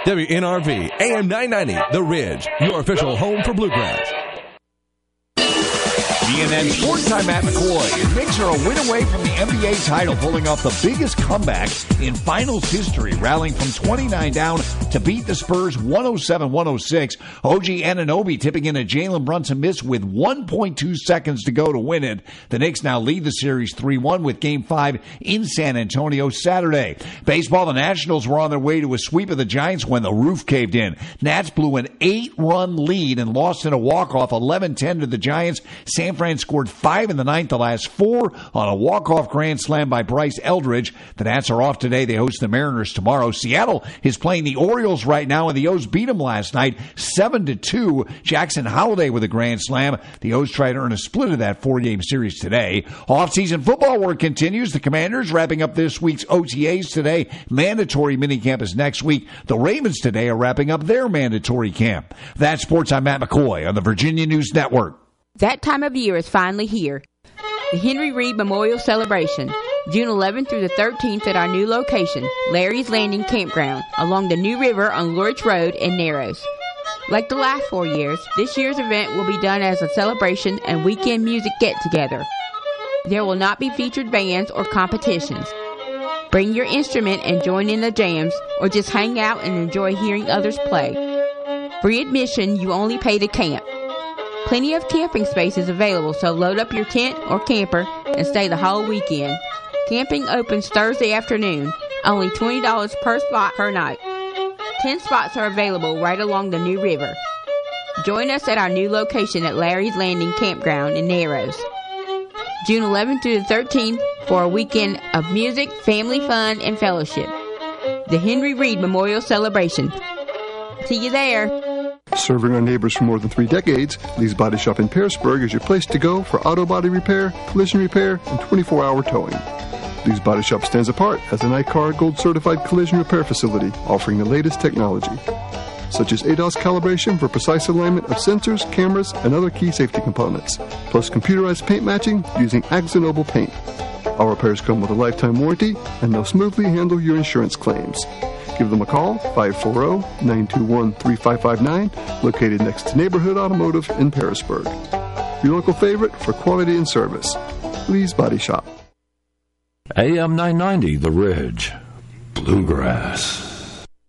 WNRV, AM 990, The Ridge, your official home for Bluegrass. CNN Sports Time, Matt McCoy. And Knicks are a win away from the NBA title, pulling off the biggest comeback in finals history, rallying from 29 down to beat the Spurs 107-106. OG Anunoby tipping in a Jalen Brunson miss with 1.2 seconds to go to win it. The Knicks now lead the series 3-1 with Game 5 in San Antonio Saturday. Baseball, the Nationals were on their way to a sweep of the Giants when the roof caved in. Nats blew an 8-run lead and lost in a walk-off 11-10 to the Giants. San Fran scored 5 in the ninth, the last 4 on a walk-off grand slam by Bryce Eldridge. The Nats are off today. They host the Mariners tomorrow. Seattle is playing the Orioles right now, and the O's beat them last night 7-2. Jackson Holliday with a grand slam. The O's try to earn a split of that 4-game series today. Off-season football work continues. The Commanders wrapping up this week's OTAs today. Mandatory minicamp is next week. The Ravens today are wrapping up their mandatory camp. That's Sports. I'm Matt McCoy on the Virginia News Network. That time of year is finally here. The Henry Reed Memorial Celebration, June 11th through the 13th at our new location, Larry's Landing Campground, along the New River on Lurch Road in Narrows. Like the last 4 years, this year's event will be done as a celebration and weekend music get-together. There will not be featured bands or competitions. Bring your instrument and join in the jams, or just hang out and enjoy hearing others play. Free admission, you only pay to camp. Plenty of camping spaces available, so load up your tent or camper and stay the whole weekend. Camping opens Thursday afternoon, only $20 per spot per night. 10 spots are available right along the New River. Join us at our new location at Larry's Landing Campground in Narrows, June 11th through the 13th for a weekend of music, family fun, and fellowship. The Henry Reed Memorial Celebration. See you there. Serving our neighbors for more than 3 decades, Lee's Body Shop in Pearisburg is your place to go for auto body repair, collision repair, and 24-hour towing. Lee's Body Shop stands apart as an ICAR Gold Certified collision repair facility offering the latest technology, such as ADAS calibration for precise alignment of sensors, cameras, and other key safety components, plus computerized paint matching using Axonoble paint. Our repairs come with a lifetime warranty, and they'll smoothly handle your insurance claims. Give them a call, 540-921-3559, located next to Neighborhood Automotive in Pearisburg. Your local favorite for quality and service, Lee's Body Shop. AM 990, The Ridge, Bluegrass.